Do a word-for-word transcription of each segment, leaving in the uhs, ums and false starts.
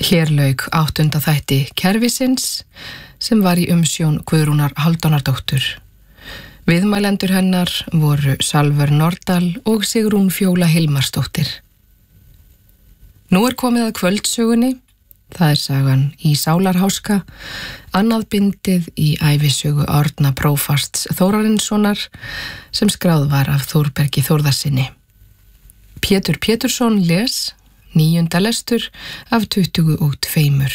Hér lauk áttunda þætti Kerfisins sem var í umsjón Guðrúnar Hálfdánardóttur. Viðmælendur hennar voru Salvör Nordal og Sigrún Fjóla Hilmarsdóttir. Nú er komið að kvöldsögunni, það er sagan Í sálarháska, annað bindið í ævisögu Árna prófasts Þórarinssonar sem skráð var af Þórbergi Þórðarsyni. Pétur Pétursson les níunda lestur af tuttugu og tveimur.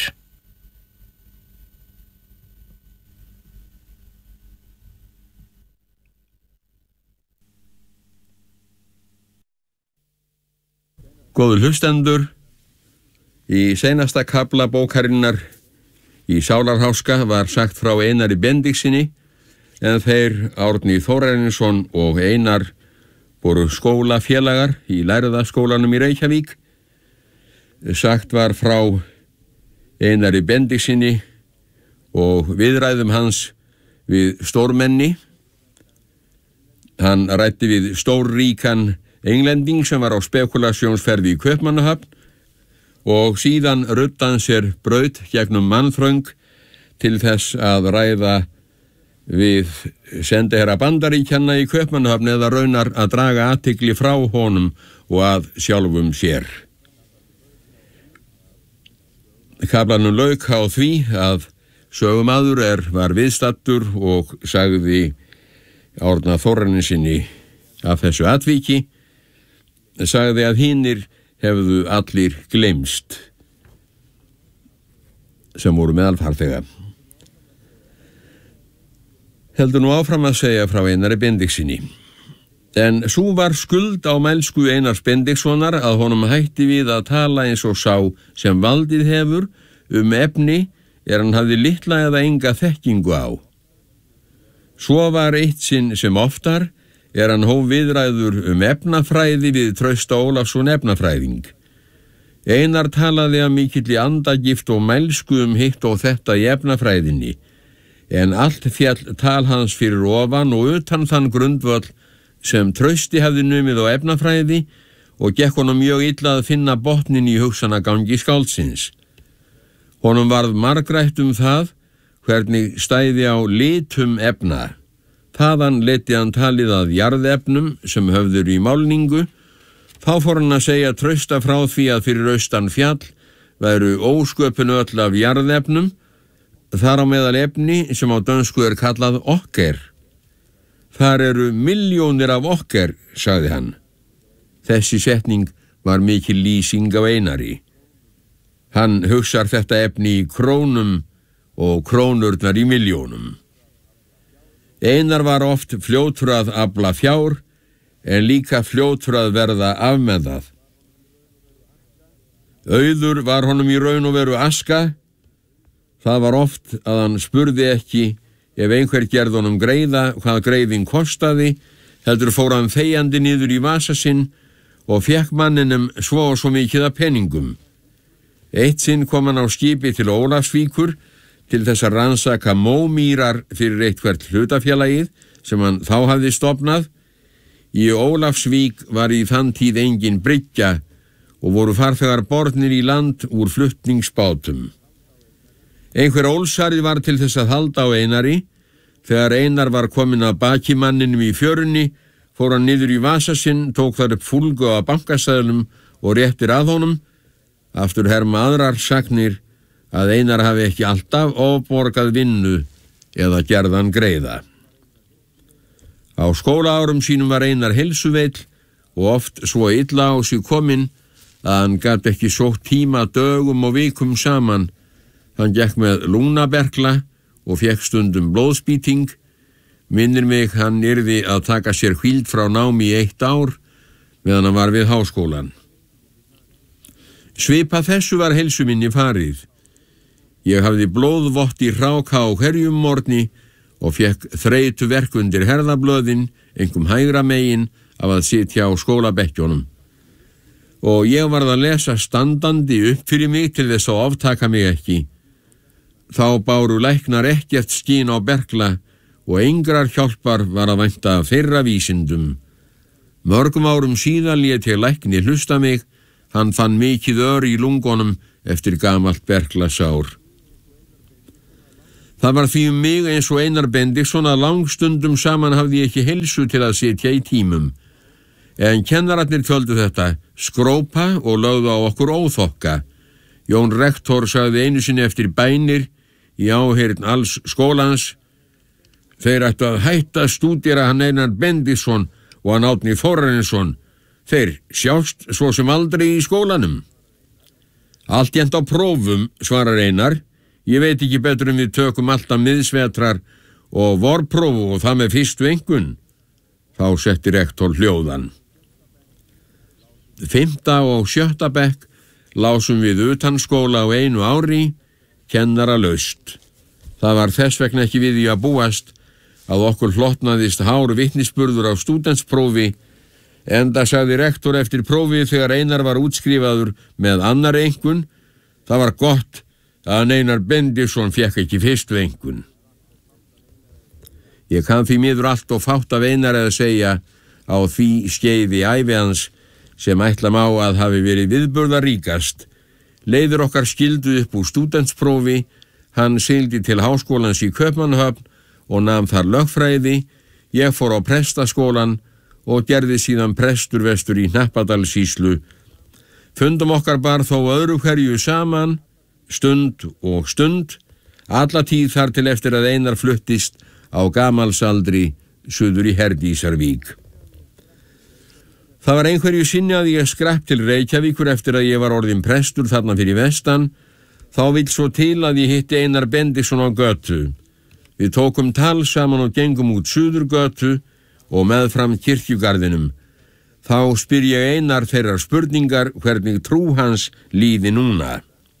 Góður hlustendur, í seinasta kafla bókarinnar Í sálarháska var sagt frá Einari Bendiksinni en þeir Árni Þórarinsson og Einar voru skólafélagar í Lærðaskólanum í Reykjavík. Sagt var frá Einari Bendiksinni og viðræðum hans við stórmenni. Hann ræddi við stórríkan englending sem var á spekulasjónsferði í Kaupmannahöfn og síðan ruddi hann sér braut gegnum mannþröng til þess að ræða við sendiherra Bandaríkjanna í Kaupmannahöfn eða raunar að draga athygli frá honum og að sjálfum sér. Kaflanum lauk á því að sögumaður er var viðstattur og sagði Árna Þórarinssyni af þessu atviki, sagði að hinir hefðu allir gleymst sem voru meðal farþega. Heldur nú áfram að segja frá Einari Bendikssyni. En sú var skuld á mælsku Einars Bendikssonar að honum hætti við að tala eins og sá sem valdið hefur um efni er hann hafði litla eða enga þekkingu á. Svo var eitt sinn sem oftar er hann hóf viðræður um efnafræði við Trausta Ólafsson efnafræðing. Einar talaði að mikilli andagift og mælsku um hitt og þetta í efnafræðinni, en allt fjall tal hans fyrir ofan og utan þann grundvöll sem Trausti hafði numið á efnafræði og gekk honum mjög illa að finna botnin í hugsanagangi skáldsins. Honum varð margrætt um það hvernig stæði á litum efna. Þaðan leiddi hann talið að jarðefnum sem höfður í málningu. Þá fór hann að segja Trausta frá því að fyrir austan fjall væru ósköpun öll af jarðefnum, þar á meðal efni sem á dönsku er kallað okker. Þar eru milljónir af okker, sagði hann. Þessi setning var mikil lýsing af Einari. Hann hugsar þetta efni í krónum og krónurnar í milljónum. Einar var oft fljótur að afla fjár, en líka fljótur að verða afmeðað. Auður var honum í raun og veru aska. Það var oft að hann spurði ekki ef einhver gerði honum greiða hvað greiðin kostaði, heldur fór hann þegjandi niður í vasa sinn og fekk manninum svo og svo mikið af peningum. Eitt sinn kom hann á skipi til Ólafsvíkur til þess að rannsaka mómýrar fyrir eitthvert hlutafélagið sem hann þá hafði stofnað. Í Ólafsvík var í þann tíð engin bryggja og voru farþegar bornir í land úr flutningsbátum. Einhver ólsari var til þess að halda á Einari. Þegar Einar var kominn að baki manninum í fjörunni, fór hann niður í vasa sinn, tók þar upp fúlgu af bankaseðlum og réttir að honum. Aftur herma aðrar sagnir að Einar hafi ekki alltaf ofborgað vinnu eða gerðan greiða. Á skólaárum sínum var Einar heilsuveill og oft svo illa á sig kominn að hann gat ekki sótt tíma dögum og vikum saman. Hann gekk með lungnaberkla og fekk stundum blóðspýting. Minnir mig hann yrði að taka sér hvíld frá námi í eitt ár meðan hann var við háskólan. Svipað þessu var heilsu minni farið. Ég hafði blóðvott í hráka á hverjum morgni og fekk þreytu verk undir herðablöðin, einkum hægra megin, af að sitja á skólabekkjónum. Og ég varð að lesa standandi upp fyrir mig til þess að oftaka mig ekki. Þá báru læknar ekkert skín á berkla og engrar hjálpar var að vænta þeirra vísindum. Mörgum árum síðan lét ég lækni hlusta mig Hann fann mikið ör í lungunum eftir gamalt berklasár. Það var því um mig eins og Einar Benediktsson að langstundum saman hafði ég ekki heilsu til að sitja í tímum. En kennararnir töldu þetta skrópa og lögðu á okkur óþokka. Jón rektor sagði einu sinni eftir bænir í áheyrn alls skólans: þeir ættu að hætta að stúdera hann Einar Benediktsson og hann Árni Þórarinsson. Þeir sjást svo sem aldrei í skólanum. Allt jænt á prófum, svarar Einar. Ég veit ekki betur en við tökum alltaf miðsvetrar og vorprófu og það með fyrstu einkunn. Þá setti rektor hljóðan. Fimmta og sjötta bekk lásum við utan skóla á einu ári, kennara laust. Það var þess vegna ekki við því að búast að okkur hlotnaðist hár vitnisburður á stúdentsprófi, enda sagði rektor eftir prófið þegar Einar var útskrifaður með annar einkunn: það var gott að Einar Benediktsson fékk ekki fyrstu einkunn. Ég kann því miður allt og fátt af Einar að segja á því skeiði ævi hans sem ætla má að hafi verið viðburðaríkast. Leiðir okkar skildu upp úr stúdentsprófi, hann sigldi til háskólans í Kaupmannahöfn og nam þar lögfræði, ég fór á prestaskólan og gerði síðan prestur vestur í Hnappadalssýslu. Fundum okkar bar þó öðru hverju saman, stund og stund, alla tíð þar til eftir að Einar fluttist á gamalsaldri suður í Herdísarvík. Það var einhverju sinni að ég skrapp til Reykjavíkur eftir að ég var orðin prestur þarna fyrir vestan. Þá vill svo til að ég hitti Einar Benediktsson á götu. Við tókum tal saman og gengum út Suðurgötu og meðfram kirkjugarðinum. Þá spyr ég Einar þeirrar spurningar hvernig trú hans líði núna.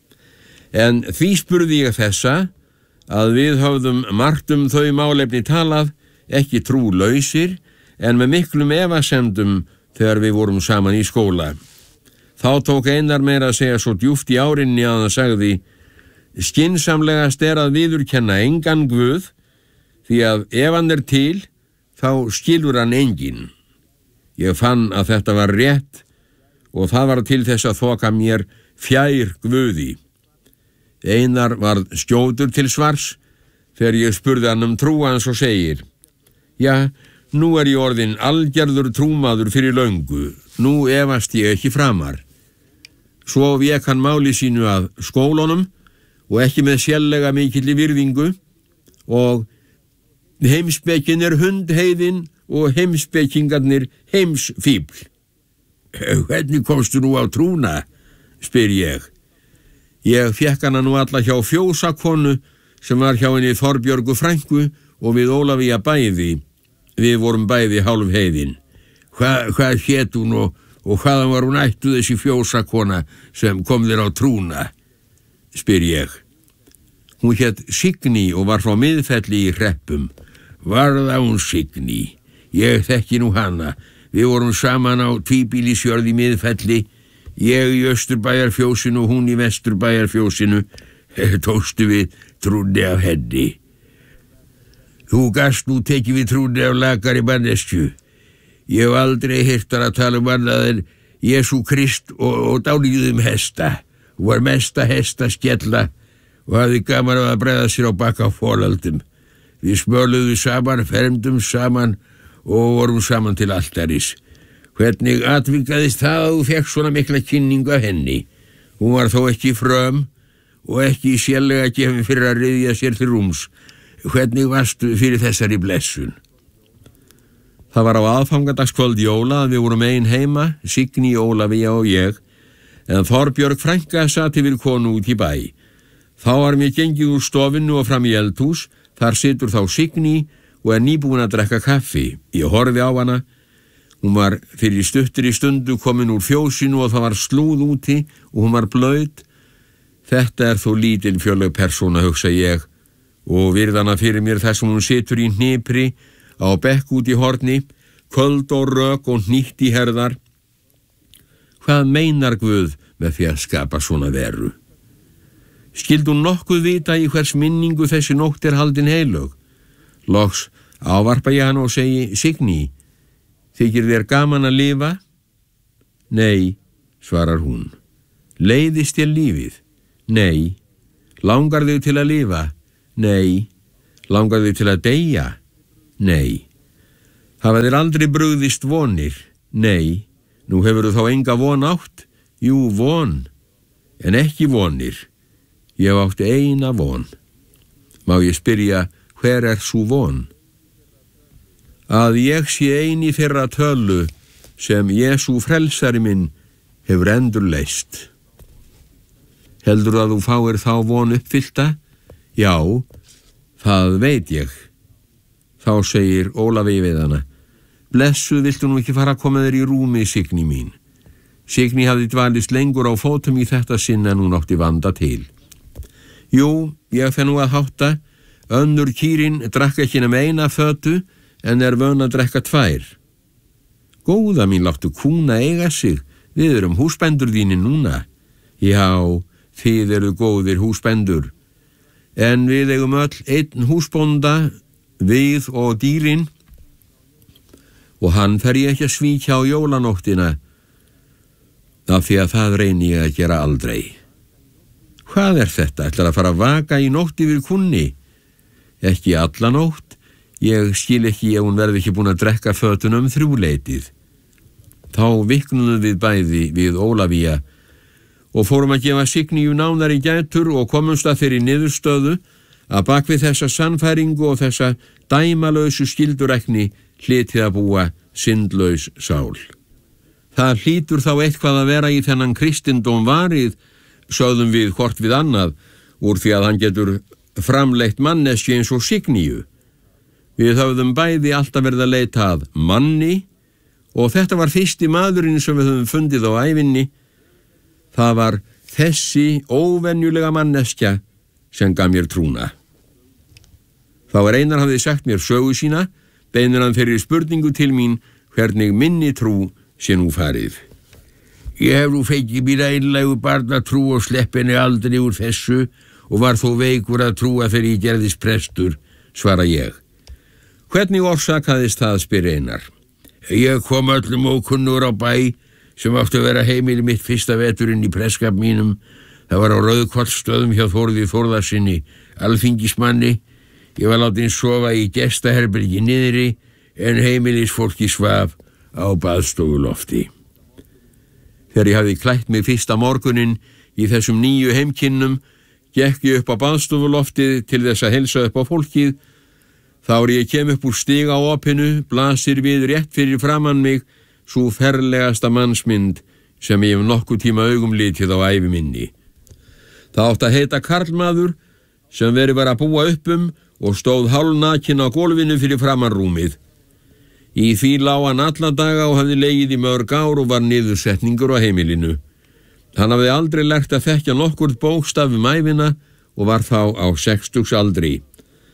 En því spurði ég þessa að við höfðum margt um þau málefni talað, ekki trúlausir, en með miklum efasemdum þegar við vorum saman í skóla. Þá tók Einar meira að segja svo djúpt í árinni að hann sagði: skynsamlegast er að viðurkenna engan guð, því að ef hann er til, þá skilur hann engin. Ég fann að þetta var rétt og það var til þess að þoka mér fjær guði. Einar varð skjótur til svars þegar ég spurði hann um trú hans og segir: ja, nú er ég orðin algerður trúmaður fyrir löngu, nú efast ég ekki framar. Svo vék hann máli sínu að skólunum og ekki með sérlega mikilli virðingu, og heimspekin er hundheiðin og heimspekingarnir heimsfíbl. Hvernig komstu nú á trúna, spyr ég. Ég fékk hana nú alla hjá fjósakonu sem var hjá henni Þorbjörgu frænku og við Ólafía bæði. Við vorum bæði hálf heiðin. Hva, hvað hét hún og, og hvaðan var hún ættu þessi fjósakona sem kom þér á trúna, spyr ég. Hún hét Signý og var frá Miðfelli í Hreppum. Var það hún Signý? Ég þekki nú hana. Við vorum saman á tvíbýlisjörð í Miðfelli. Ég í Östurbæjarfjósinu og hún í Vesturbæjarfjósinu. Tókstu við trúnni af henni. Þú gast nú tekið við trúnni af lakari manneskju. Ég hef aldrei heyrt að tala um annað en Jesú Krist og, og dálítið um hesta. Hún var mesta hestaskella og hafði gaman af að bregða sér á bak á folöldum. Við smöluðum saman, fermdum saman og vorum saman til altaris. Hvernig atvikaðist það að þú fekk svona mikla kynningu af henni? Hún var þó ekki fröm og ekki sérlega gefin fyrir að ryðja sér til rúms. Hvernig varstu fyrir þessari blessun? Það var á aðfangadagskvöld jóla að við vorum ein heima, Signý, Ólafía og ég, en Þorbjörg frænka sat yfir konu út í bæ. Þá var mér gengið úr stofinu og fram í eldhús. Þar situr þá Signý og er nýbúin að drekka kaffi. Ég horfi á hana. Hún var fyrir stuttur í stundu komin úr fjósinu og það var slúð úti og hún var blauð. Þetta er þó lítil fjörleg persóna, hugsa ég, og virðana fyrir mér þess að hún situr í hnipri á bekk út í horni, köld og rök og hnýtt í herðar. Hvað meinar Guð með því að skapa svona veru? Skildi hún nokkuð vita í hvers minningu þessi nótt er haldin heilög? Loks ávarpa ég hann og segi: Signý, þykir þér gaman að lifa? Nei, svarar hún. Leiðist þér lífið? Nei. Langar þig til að lifa? Nei. Langar þig til að deyja? Nei. Hafa þér aldrei brugðist vonir? Nei. Nú hefurðu þá enga von átt? Jú, von. En ekki vonir. Ég átti eina von. Má ég spyrja, hver er sú von? Að ég sé ein í þeirra tölu sem Jesú frelsari minn hefur endurleist. Heldur að þú fáir þá von uppfyllta? Já, það veit ég. Þá segir Ólafi við hana, blessuð viltu nú ekki fara að koma þér í rúmi, Signý mín. Signý hafði dvalist lengur á fótum í þetta sinn en hún átti vanda til. Jú, ég fer nú að hátta, önnur kýrin drakk ekki nema eina fötu en er vön að drekka tvær. Góða mín, láttu kúna eiga sig, við erum húsbændur þínir núna. Já, þið eru góðir húsbændur. En við eigum öll einn húsbónda, við og dýrin, og hann fer ég ekki að svíkja á jólanóttina, af því að það reyni ég að gera aldrei. Hvað er þetta? Ætlar að fara að vaka í nótt yfir kunni? Ekki alla nótt. Ég skil ekki ef hún verði ekki búin að drekka fötunum þrjúleitið. Þá viknuðum við bæði við Ólafía og fórum að gefa Signíu nánari gætur og komumst að þeirri niðurstöðu að bak við þessa sannfæringu og þessa dæmalausu skildurækni hlyti að búa syndlaus sál. Það hlýtur þá eitthvað að vera í þennan kristindóm varið, sögðum við hvort við annað, úr því að hann getur framleitt manneski eins og Signíu. Við höfðum bæði alltaf verið að leita að manni og þetta var fyrsti maðurinn sem við höfum fundið á ævinni. Það var þessi óvenjulega manneskja sem gaf mér trúna. Þá er Einar hafði sagt mér sögu sína, beinir hann fyrir spurningu til mín hvernig minni trú sé nú farið. Ég hef nú fengið mér einlægu barnatrú og slepp henni aldrei úr þessu og var þó veikur að trúa þegar ég gerðist prestur, svara ég. Hvernig orsakaðist það, spyr Einar? Ég kom öllum ókunnur á bæ sem átti að vera heimili mitt fyrsta veturinn í prestskap mínum. Það var á Rauðkollsstöðum hjá Þórði Þórðarsinni, alþingismanni. Ég var látinn sofa í gestaherbergi niðri en heimilisfólki svaf á baðstofulofti. Þegar ég hafði klætt mig fyrsta morgunin í þessum nýju heimkinnum, gekk ég upp á baðstofuloftið til þess að heilsa upp á fólkið. Þá er ég kem upp úr stiga á opinu, blasir við rétt fyrir framan mig svo ferlegasta mannsmynd sem ég hef nokkuð tíma augum litið á ævi minni. Það átti að heita karlmaður sem verið var að búa upp um og stóð hálfnakin á gólfinu fyrir framan rúmið. Í því lá hann alla daga og hafði legið í mörg ár og var niðursetningur á heimilinu. Hann hafði aldrei lært að þekkja nokkurn bókstaf um ævina og var þá á sextugs aldri.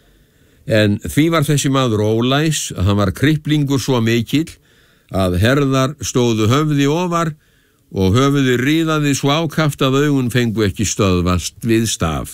En því var þessi maður ólæs að hann var kriplingur svo mikill að herðar stóðu höfði ofar og höfði ríðaði svo ákaft að augun fengu ekki stöðvast við staf.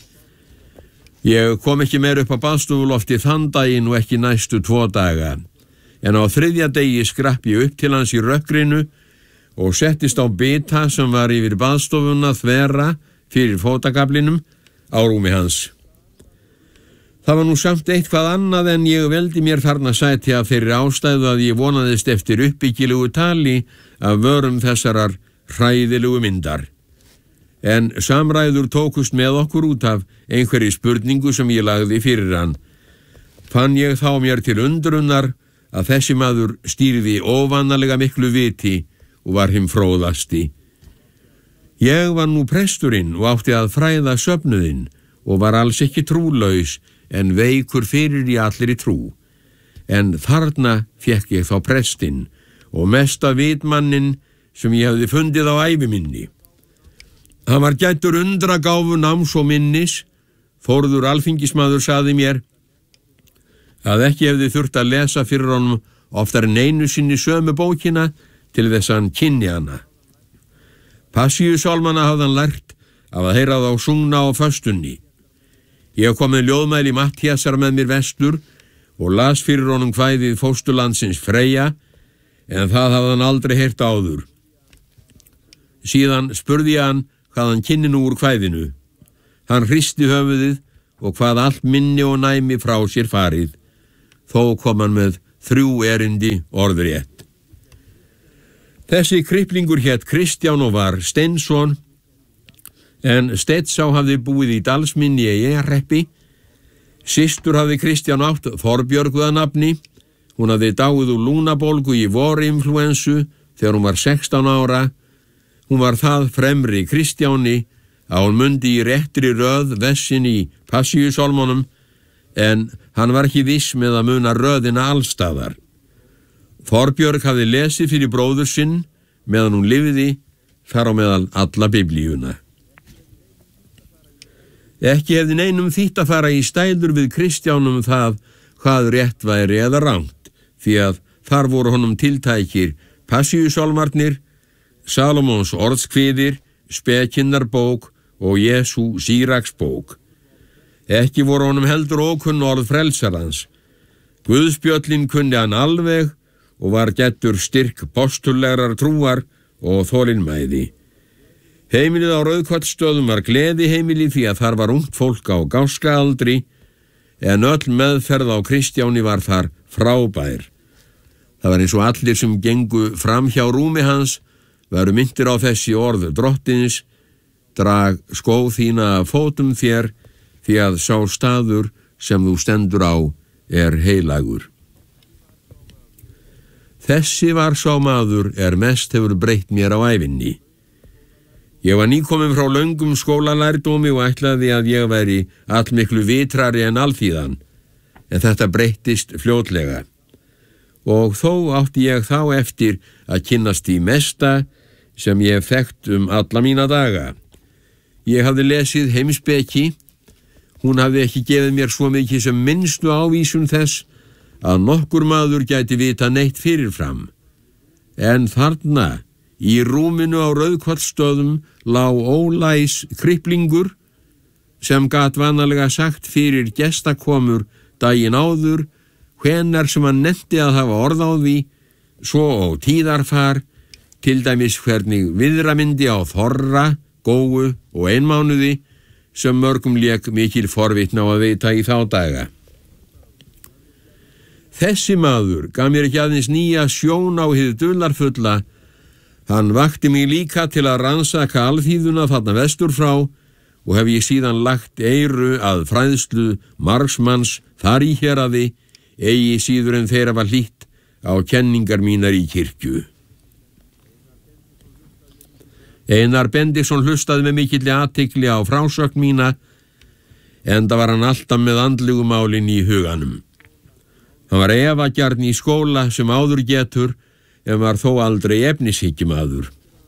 Ég kom ekki meir upp á baðstofulofti þann daginn og ekki næstu tvo daga. En á þriðja degi skrapp ég upp til hans í rökkrinu og settist á bita sem var yfir baðstofuna þvera fyrir fótagaflinum á rúmi hans. Það var nú samt eitthvað annað en ég veldi mér þarna sæti af þeirri ástæðu að ég vonaðist eftir uppbyggilegu tali af vörum þessarar hræðilegu myndar. En samræður tókust með okkur út af einhverri spurningu sem ég lagði fyrir hann. Fann ég þá mér til undrunar að þessi maður stýrði óvanalega miklu viti og var hinn fróðasti. Ég var nú presturinn og átti að fræða söfnuðinn og var alls ekki trúlaus en veikur fyrir í allri trú. En þarna fékk ég þá prestinn og mesta vitmannin sem ég hefði fundið á ævi minni. Hann var gæddur undragáfu náms og minnis. Þórður alþingismaður saði mér að ekki hefði þurft að lesa fyrir honum oftar en einu sinni sömu bókina til þess að hann kynni hana. Passíusálmana hafði hann lært af að heyra þá sungna á föstunni. Ég kom með ljóðmæli Matthíasar með mér vestur og las fyrir honum kvæðið Fósturlandsins Freyja, en það hafði hann aldrei heyrt áður. Síðan spurði hann hvað hann kynni nú úr kvæðinu. Hann hristi höfuðið og hvað allt minni og næmi frá sér farið. Þó kom hann með þrjú erindi orðrétt. Þessi kriplingur hét Kristján og var Steinsson, en Steinsá hafði búið í Dalsmynni í Eyjarhreppi. Systur hafði Kristján átt Þorbjörgu að nafni. Hún hafði dáið úr lúnabólgu í vorinfluensu þegar hún var sextán ára. Hún var það fremri Kristjáni að hún mundi í réttri röð vessin í Passíusálmunum, en hann var ekki viss með að muna röðina allstaðar. Þorbjörg hafði lesið fyrir bróður sinn meðan hún lifði, þar á meðal alla biblíuna. Ekki hefði neinum þýtt að fara í stælur við Kristjánum það hvað rétt væri eða rangt, því að þar voru honum tiltækir Passíusálmarnir, Salómons orðskviðir, Spekinnarbók og Jesú Sýraksbók. Ekki voru honum heldur ókunn orð frelsarans. Guðspjöllin kunni hann alveg og var gettur styrk postullegrar trúar og þolinmæði. Heimilið á Rauðkollsstöðum var gleði heimili því að þar var ungt fólk á gáskaaldri, en öll meðferð á Kristjáni var þar frábær. Það var eins og allir sem gengu fram hjá rúmi hans varu myndir á þessi orð drottins: drag skó þína af fótum þér, því að sá staður sem þú stendur á er heilagur. Þessi var sá maður er mest hefur breytt mér á ævinni. Ég var nýkominn frá löngum skólalærdómi og ætlaði að ég væri allmiklu vitrari en alþýðan, en þetta breyttist fljótlega. Og þó átti ég þá eftir að kynnast í mesta sem ég hef þekkt um alla mína daga. Ég hafði lesið heimspeki. Hún hafði ekki gefið mér svo mikið sem minnstu ávísun þess að nokkur maður gæti vita neitt fyrirfram. En þarna, í rúminu á Rauðkollsstöðum, lá ólæs kriplingur sem gat vanalega sagt fyrir gestakomur daginn áður hvenær sem hann nennti að hafa orð á því, svo og tíðarfar, til dæmis hvernig viðra myndi á þorra, góu og einmánuði, sem mörgum lék mikil forvitna á að veita í þá daga. Þessi maður gaf mér ekki aðeins nýja sjón á hið dularfulla. Hann vakti mig líka til að rannsaka alþýðuna þarna vestur frá og hef ég síðan lagt eyru að fræðslu margsmanns þar í héraði, eigi síður en þeirra var hlýtt á kenningar mínar í kirkju. Einar Benediktsson hlustaði með mikilli athygli á frásögn mína, enda var hann alltaf með andlegu málin í huganum. Hann var efagjarn í skóla sem áður getur, en var þó aldrei efnishyggjumæður.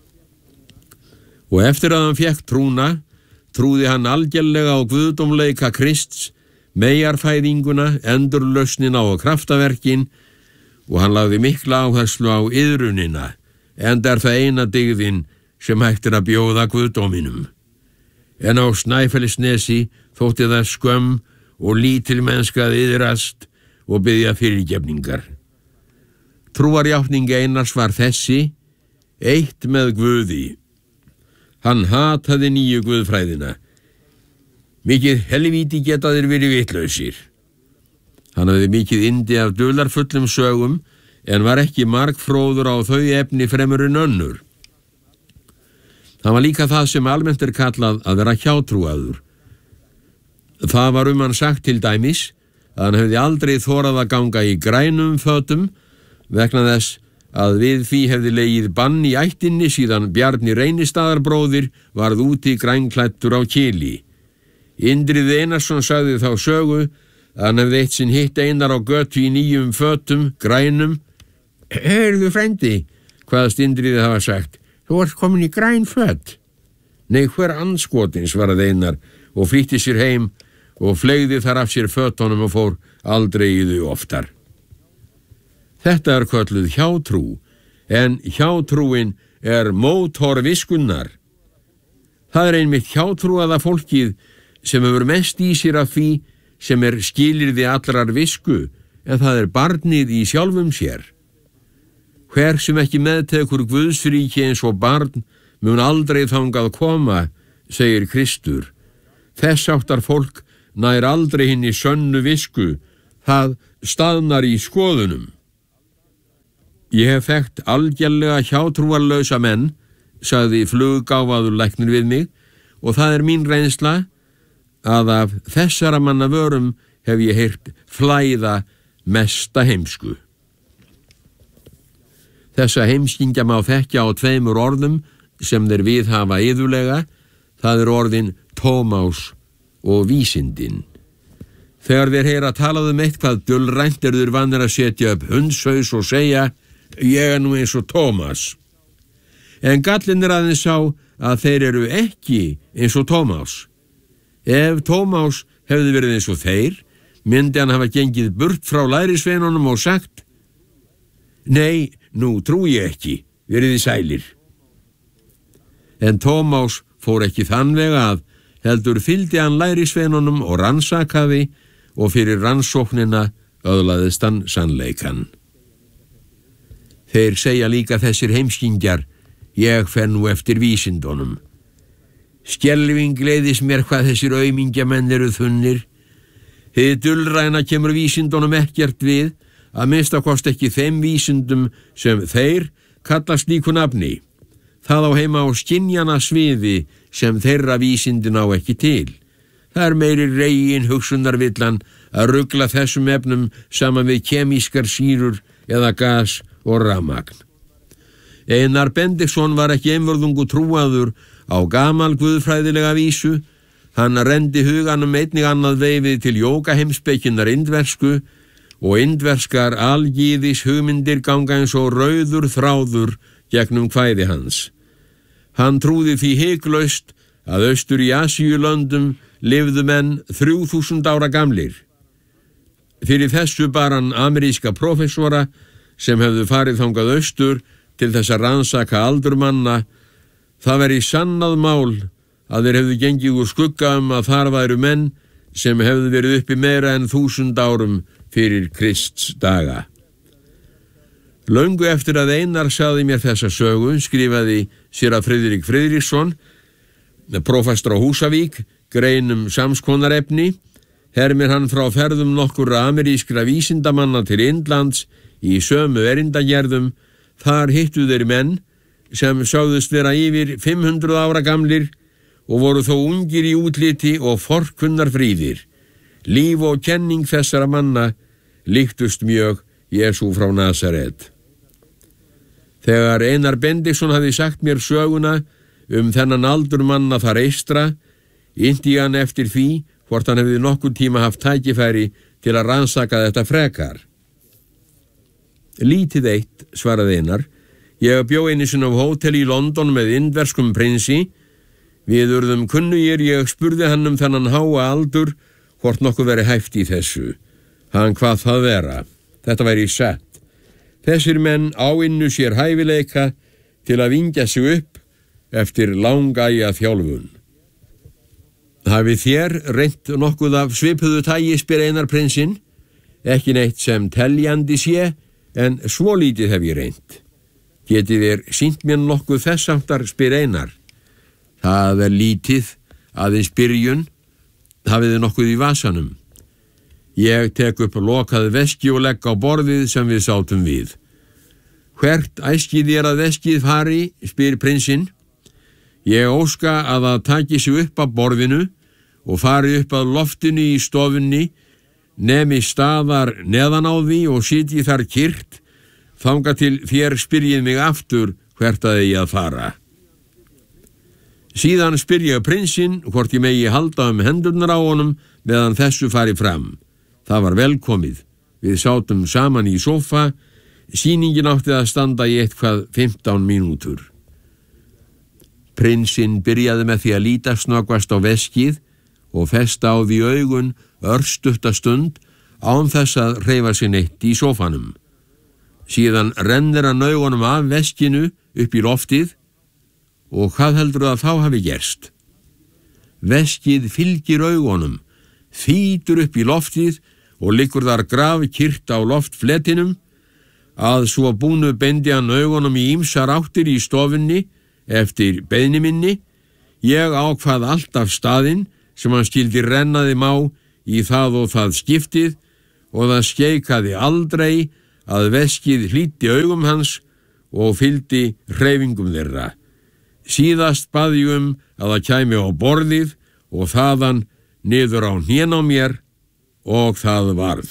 Og eftir að hann fékk trúna, trúði hann algjörlega á guðdómleika Krists, meyjarfæðinguna, endurlausnina og kraftaverkin, og hann lagði mikla áherslu á iðrunina, enda er það eina dygðin sem hægt er að bjóða guðdóminum. En á Snæfellsnesi þótti það skömm og lítil mennska að iðrast og biðja fyrirgefningar. Trúarjátning Einars var þessi: eitt með Guði. Hann hataði nýju guðfræðina. Mikið helvíti geta þeir verið vitlausir. Hann hafði mikið yndi af dularfullum sögum, en var ekki margfróður á þau efni fremur en önnur. Hann var líka það sem almennt er kallað að vera hjátrúaður. Það var um hann sagt til dæmis að hann hefði aldrei þorað að ganga í grænum fötum vegna þess að við því hefði legið bann í ættinni síðan Bjarni Reynistaðarbróðir varð úti grænklæddur á Kili. Indrið Einarsson sagði þá sögu að hann hefði eitt sinn hitt Einar á götu í nýjum fötum, grænum. Heyrðu frendi, hvaðast Indriði hafa sagt, þú ert komin í græn föt. Nei, hver andskotins, svaraði Einar og flýtti sér heim og fleygði þar af sér fötunum og fór aldrei í þau oftar. Þetta er kölluð hjátrú, en hjátrúin er mótor viskunnar. Það er einmitt hjátrúaða fólkið sem hefur mest í sér af því sem er skilyrði allrar visku, en það er barnið í sjálfum sér. Hver sem ekki meðtekur Guðsríki eins og barn mun aldrei þangað koma, segir Kristur. Þess áttar fólk nær aldrei hinn í sönnu visku, það staðnar í skoðunum. Ég hef þekkt algjörlega hjátrúarlausa menn, sagði fluggáfaður læknir við mig, og það er mín reynsla að af þessara manna vörum hef ég heyrt flæða mesta heimsku. Þessa heimskingja má þekkja á tveimur orðum sem þeir viðhafa iðulega, það er orðin tómás og vísindin. Þegar þeir heyra talað um eitthvað dulrænt eru þeir vanir að setja upp hundshaus og segja, ég er nú eins og Tómas. En gallinn er aðeins sá að þeir eru ekki eins og Tómas. Ef Tómas hefði verið eins og þeir, myndi hann hafa gengið burt frá lærisveinunum og sagt, nei, nú trúi ég ekki, verið þið sælir. En Tómas fór ekki þann veg að, heldur fylgdi hann lærisveinunum og rannsakaði og fyrir rannsóknina öðlaðist hann sannleikan. Þeir segja líka þessir heimskingjar, ég fer nú eftir vísindunum. Skelfing leiðis mér hvað þessir aumingjamenn eru þunnir. Hið dulræna kemur vísindunum ekkert við, að minnsta kost ekki þeim vísindum sem þeir kallast líku nafni. Það á heima á skynjana sviði sem þeirra vísindin á ekki til. Það er meiri regin hugsunarvillan að rugla þessum efnum saman við kemískar sýrur eða gas og rafmagn. Einar Benediktsson var ekki einvörðungu trúaður á gamal guðfræðilega vísu. Hann rendi huganum einnig annað veifið til jógaheimspekinnar indversku og indverskar algíðis hugmyndir ganga eins og rauður þráður gegnum kvæði hans. Hann trúði því hiklaust að austur í Asíulöndum lifðu menn þrjú þúsund ára gamlir. Fyrir þessu bar hann ameríska prófessora sem hefðu farið þangað austur til þess að rannsaka aldur manna. Það veri sannað mál að þeir hefðu gengið úr skugga um að þar væru menn sem hefðu verið uppi meira en þúsund árum fyrir Krists daga. Löngu eftir að Einar sagði mér þessa sögu, skrifaði séra Friðrik Friðriksson, prófastur á Húsavík, grein um samskonarefni, hermir hann frá ferðum nokkurra amerískra vísindamanna til Indlands í sömu erindagerðum. Þar hittu þeir menn sem sáðust vera yfir fimm hundruð ára gamlir og voru þó ungir í útliti og forkunnar fríðir. Líf og kenning þessara manna líktust mjög Jesú frá Nasaret. Þegar Einar Benediktsson hafði sagt mér söguna um þennan aldur manna þar eystra, innti hann eftir því hvort hann hefði nokkurn tíma haft tækifæri til að rannsaka þetta frekar. Lítið eitt, svaraði Einar. Ég bjó einu sinni á hótel í London með indverskum prinsi. Við urðum kunnugir, ég spurði hann um þennan háa aldur hvort nokkuð veri hæft í þessu. Hann hvað það vera. Þetta væri satt. Þessir menn áinnu sér hæfileika til að vingja sig upp eftir langæja þjálfun. Hafið þér reynt nokkuð af svipuðu tagi, spyr Einar prinsinn? Ekki neitt sem teljandi sé, en svo lítið hef ég reynt. Getið þér sýnt mér nokkuð þess áttar, spyr Einar. Það er lítið, aðeins byrjun. Hafið þið nokkuð í vasanum? Ég tek upp lokað veski og legg á borðið sem við sátum við. Hvert æskið þér að veskið fari, spyr prinsinn. Ég óska að það taki sig upp af borðinu og fari upp að loftinu í stofunni, nemi staðar neðan á því og sitji þar kyrrt, þanga til þér spyrjið mig aftur hvert að ég að fara. Síðan spyr ég prinsinn hvort ég megi halda um hendurnar á honum meðan þessu fari fram. Það var velkomið. Við sátum saman í sófa. Sýningin átti að standa í eitthvað fimmtán mínútur. Prinsinn byrjaði með því að líta snöggvast á veskið og festa á því augun örstutta stund án þess að hreyfa sig neitt í sófanum. Síðan rennir hann augunum af veskinu upp í loftið og hvað heldur að þá hafi gerst? Veskið fylgir augunum, þýtur upp í loftið og liggur þar grafkyrrt á loftfletinum. Að svo búnu beindi hann augunum í ýmsar áttir í stofunni eftir beiðni minni. Ég ákvað alltaf staðinn sem hann skildi renna þeim á í það og það skiptið og það skeikaði aldrei að veskið hlýtti augum hans og fylgdi hreyfingum þeirra. Síðast bað ég um að það kæmi á borðið og þaðan niður á hnén á mér og það varð.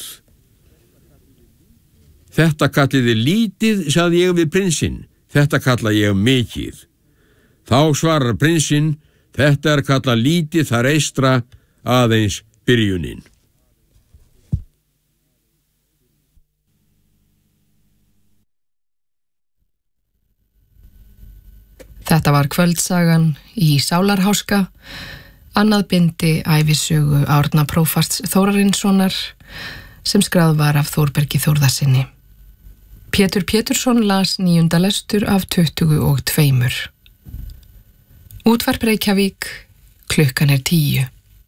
Þetta kalliði lítið, sagði ég við prinsinn, þetta kalla ég mikið. Þá svarar prinsinn, þetta er kallað lítið þar eystra, aðeins byrjunin. Þetta var kvöldsagan í Sálarháska, annað bindi ævisögu Árna prófasts Þórarinssonar sem skráð var af Þórbergi Þórðarsinni. Pétur Pétursson las níunda lestur af tuttugu og tveimur. Útvarp Reykjavík, klukkan er tíu.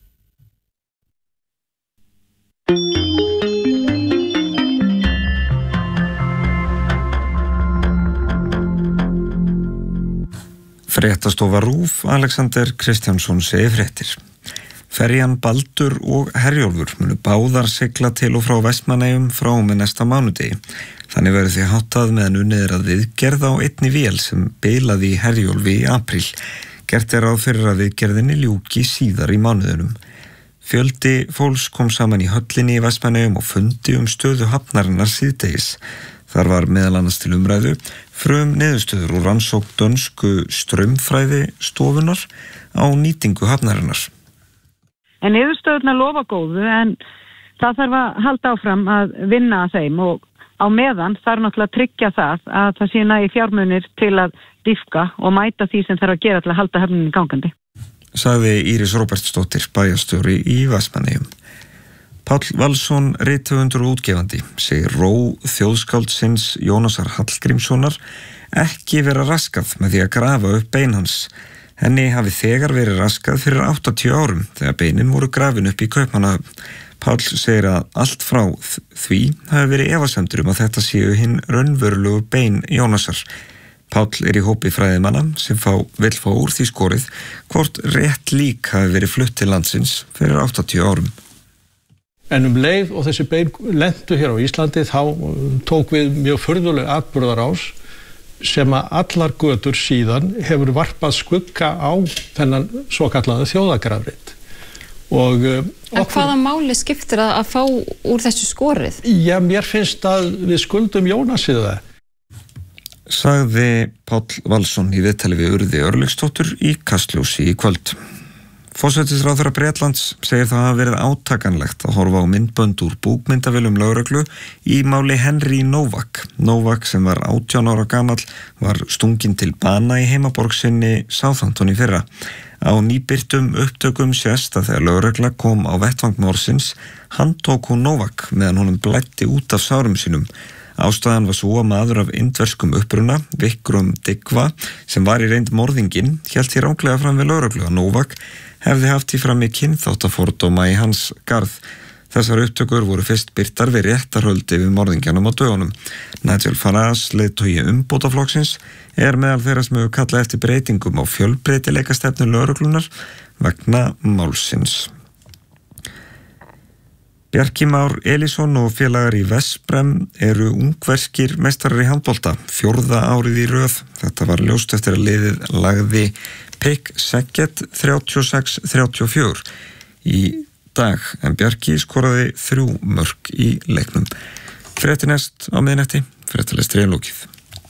Fréttastofa RÚV, Alexander Kristjánsson segir fréttir. Ferjan Baldur og Herjólfur munu báðar sigla til og frá Vestmannaeyjum frá og með næsta mánudegi. Þannig verður því háttað meðan unnið er að viðgerð á einni vél sem bilaði í Herjólfi í apríl. Gert er ráð fyrir að viðgerðinni ljúki síðar í mánuðunum. Fjöldi fólks kom saman í höllinni í Vestmannaeyjum og fundi um stöðu hafnarinnar síðdegis. Þar var meðal annars til umræðu frum niðurstöður úr rannsókn dönsku straumfræði stofunar á nýtingu hafnarinnar. En niðurstöðurnar lofa góðu en það þarf að halda áfram að vinna að þeim og á meðan þarf náttúrulega að tryggja það að það sé nægi fjármunir til að dýpka og mæta því sem þarf að gera til að halda höfninni gangandi. Sagði Íris Róbertsdóttir, bæjarstjóri í Vestmannaeyjum. Páll Valsson, rithöfundur og útgefandi, segir ró þjóðskáldsins Jónasar Hallgrímssonar ekki vera raskað með því að grafa upp bein hans. Henni hafi þegar verið raskað fyrir áttatíu árum þegar beinin voru grafin upp í Kaupmannahöfn. Páll segir að allt frá því hafi verið efasemdur um að þetta séu hinn raunverulegu bein Jónasar. Páll er í hópi fræðimanna sem fá, vill fá úr því skorið hvort rétt lík hafi verið flutt til landsins fyrir áttatíu árum. En um leið og þessi bein lentu hér á Íslandi þá tók við mjög furðuleg atburðarás sem að allar götur síðan hefur varpað skugga á þennan svokallaða þjóðagrafrit. Og uh, En okkur... hvaða máli skiptir að, að fá úr þessu skorið? Já, mér finnst að við skuldum Jónasi það. Sagði Páll Valsson í viðtali við Urði Örlygsdóttur í Kastljósi í kvöld. Forsætisráðherra Bretlands segir það hafa verið átakanlegt að horfa á myndbönd úr búkmyndavélum lögreglu í máli Henry Novak. Novak sem var átján ára gamall var stunginn til bana í heimaborg sinni Southampton í fyrra. Á nýbirtum upptökum sést að þegar lögregla kom á vettvang morðsins handtók hún Novak meðan honum blæddi út af sárum sínum. Ástæðan var svo að maður af indverskum uppruna, Vikrum Digva, sem var í reynd morðinginn, hélt því ránglega fram við lögreglu að Novak hefði haft í fram í kynþáttafordóma í hans garð. Þessar upptökur voru fyrst birtar við réttarhöldi við morðingjanum á dögunum. Nigel Farage, leiðtogi umbótaflokksins, er meðal þeirra sem hefur kallað eftir breytingum á fjölbreytileikastefnu lögreglunar vegna málsins. Bjarki Már Elísson og félagar í Vesprem eru ungverskir meistarar í handbolta, fjórða árið í röð. Þetta var ljóst eftir að liðið lagði Pick Szeged þrjátíu og sex þrjátíu og fjögur í dag, en Bjarki skoraði þrjú mörk í leiknum. Fréttir næst á miðnætti, fréttalestri er lokið.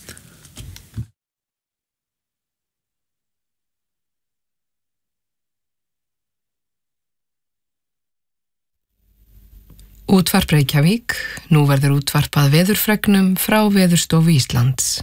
Útvarp Reykjavík, nú verður útvarpað veðurfregnum frá Veðurstofu Íslands.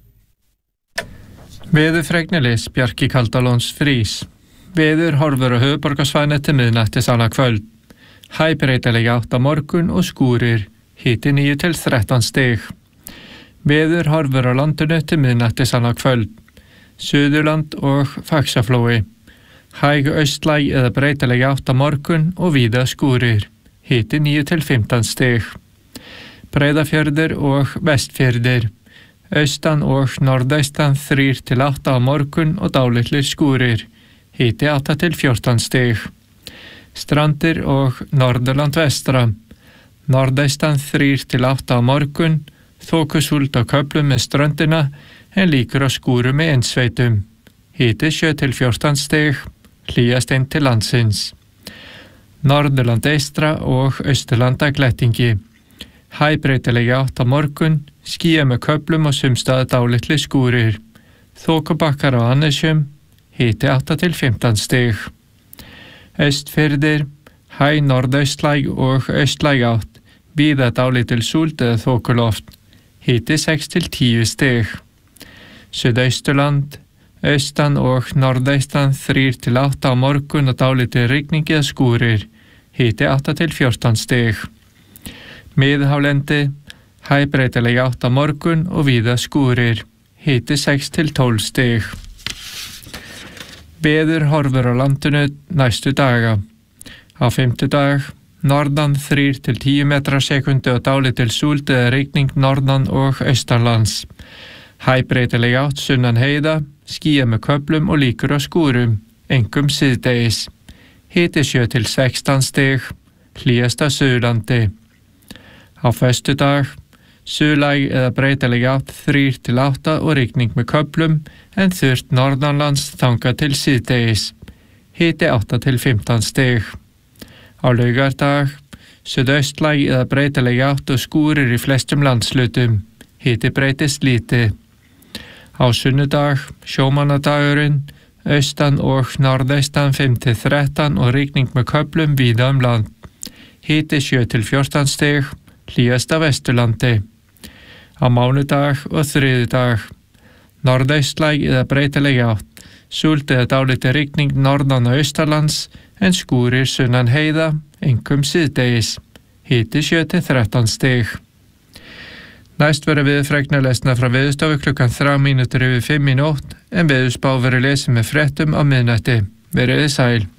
Veðurfregnilis Bjarki Kaldalóns frís. Veður horfur á höfuðborgarsvæðinu til miðnættis annað kvöld. Hæbreytileg átt á morgun og skúrir, hiti níu til þrettán stig. Veður horfur á landinu til miðnættis annað kvöld. Suðurland og Faxaflói. Hæg austlæg eða breytileg átt á morgun og víða skúrir. Hiti níu til fimmtán stig. Breiðafjörður og Vestfjörður. Austan og norðaustan þrír til átta á morgun og dálitlir skúrir, hiti átta til fjórtán stig. Strandir og Norðurland vestra. Norðaustan þrír til átta á morgun, þokusúld á köflum með ströndina en líkur á skúru með innsveitum. Hiti sjö til fjórtán stig, hlýjast inn til landsins. Norðurland eystra og Austurlanda glettingi. Hæbreytileg átt á morgun, skýjað með köflum og sumstaðar dálitlir skúrir. Þokubakkar á Annesjum, hiti átta til fimmtán stig. Austfirðir, hæ norðaustlæg og austlæg átt, víða dálítil súld eða þokuloft, hiti sex til tíu stig. Suðausturland, austan og norðaustan þrír til átta á morgun og dálítil rigning eða skúrir, hiti átta til fjórtán stig. Miðhálendi, hæbreytileg átt á morgun og víða skúrir, hiti sex til tólf stig. Veður horfur á landinu næstu daga. Á fimmtudag, norðan þrír til tíu metrar sekundu og dálítil súld eða rigning norðan og austanlands. Hæbreytileg átt sunnan heiða, skýjað með köflum og líkur á skúrum, einkum síðdegis. Hiti sjö til sextán stig, hlýjast á Suðurlandi. Á föstudag, suðlæg eða breytileg átt þrír til átta og rigning með köflum en þurrt norðanlands þangað til síðdegis. Hiti átta til fimmtán stig. Á laugardag, suðaustlæg eða breytileg átt og skúrir í flestum landslutum. Hiti breytist lítið. Á sunnudag, sjómannadagurinn, austan og norðaustan fimm til þrettán og rigning með köflum víða um land. Hiti sjö til fjórtán stig, hlýjast á Vesturlandi. Á mánudag og þriðjudag, norðaustlæg eða breytileg átt, súld eða dálítil rigning norðan og austanlands en skúrir sunnan heiða, einkum síðdegis. Hiti sjö til þrettán stig. Næst verður veðurfregnar lesnar frá Veðurstofu klukkan þrjár mínútur yfir fimm í nótt en veðurspá verður lesið með fréttum á miðnætti. Verið sæl.